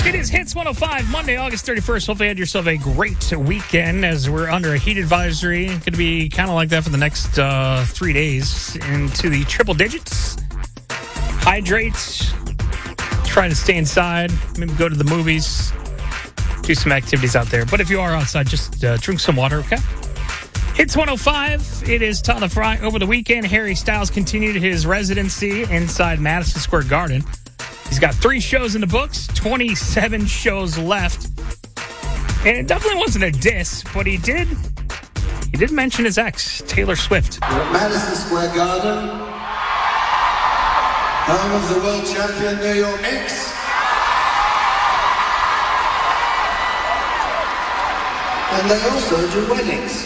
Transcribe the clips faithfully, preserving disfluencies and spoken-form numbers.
It is Hits one oh five, Monday, August thirty-first. Hopefully you had yourself a great weekend as we're under a heat advisory. Going to be kind of like that for the next uh, three days into the triple digits. Hydrate. Try to stay inside. Maybe go to the movies. Do some activities out there. But if you are outside, just uh, drink some water, okay? Hits one oh five. It is Tyler Fry. Over the weekend, Harry Styles continued his residency inside Madison Square Garden. He's got three shows in the books, twenty-seven shows left. And it definitely wasn't a diss, but he did he did mention his ex, Taylor Swift. We're at Madison Square Garden, home of the world champion New York Knicks. And they also do weddings.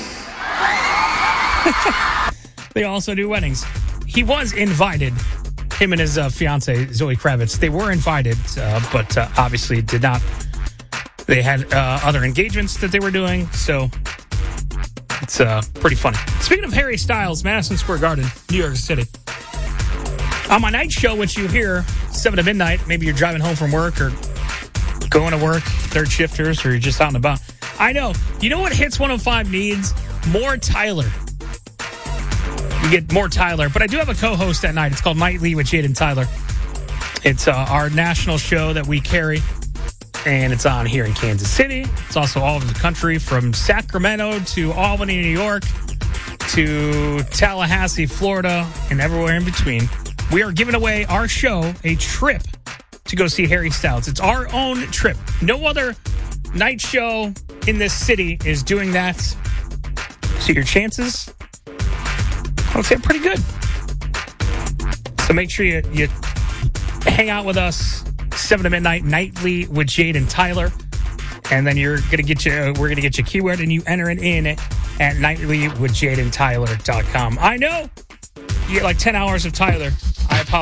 They also do weddings. He was invited. Him and his uh, fiance Zoe Kravitz, they were invited, uh, but uh, obviously did not. They had uh, other engagements that they were doing, so it's uh, pretty funny. Speaking of Harry Styles, Madison Square Garden, New York City. On my night show, which you hear seven to midnight, maybe you're driving home from work or going to work, third shifters, or you're just out and about. I know. You know what Hits one oh five needs? More Tyler. You get more Tyler. But I do have a co-host that night. It's called Nightly with Jade and Tyler. It's uh, our national show that we carry, and it's on here in Kansas City. It's also all over the country, from Sacramento to Albany, New York, to Tallahassee, Florida, and everywhere in between. We are giving away our show a trip to go see Harry Styles. It's our own trip. No other night show in this city is doing that. So your chances, I would say, pretty good. So make sure you, you hang out with us seven to midnight, Nightly with Jade and Tyler. And then you're gonna get you we're gonna get your keyword and you enter it in at nightly with jade and tyler dot com. I know you get like ten hours of Tyler. I apologize.